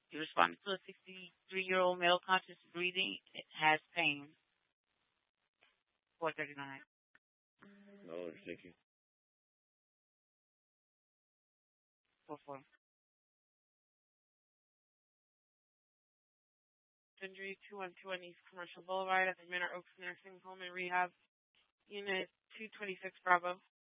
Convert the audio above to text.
You responded to a 63-year-old male conscious breathing. It has pain. 439. No, thank you. 44. Injury 2121 East Commercial Boulevard at the Manor Oaks Nursing Home and Rehab, Unit 226 Bravo.